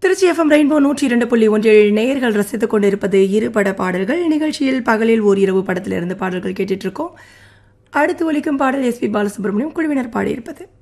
Trichy FM rainbow 102.1 நேயர்கள் ரசித்துக் கொண்டிருப்பது இருபட பாடல்கள் நிகழ்ச்சியில் பகலில் ஓர் இரவு படத்திலிருந்து பாடல்கள் கேட்டுட்டு இருக்கோம். அடுத்து ஒலிக்கும் பாடல் எஸ்பி பாலசுப்ரமணியம் குழுவினர் பாடியிருப்பது.